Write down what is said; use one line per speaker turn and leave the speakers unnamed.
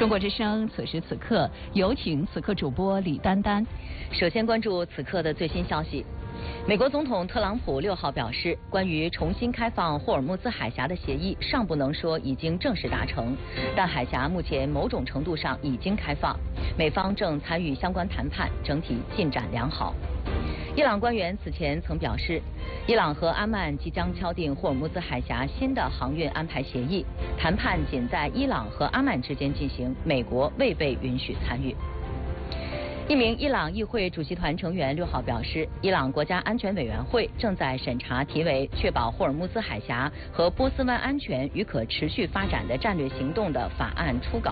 中国之声，此时此刻，有请此刻主播李丹丹。
首先关注此刻的最新消息。美国总统特朗普6号表示，关于重新开放霍尔木兹海峡的协议尚不能说已经正式达成，但海峡目前某种程度上已经开放，美方正参与相关谈判，整体进展良好。伊朗官员此前曾表示，伊朗和阿曼即将敲定霍尔木兹海峡新的航运安排协议，谈判仅在伊朗和阿曼之间进行，美国未被允许参与。一名伊朗议会主席团成员6号表示，伊朗国家安全委员会正在审查题为《确保霍尔木兹海峡和波斯湾安全与可持续发展的战略行动》的法案初稿。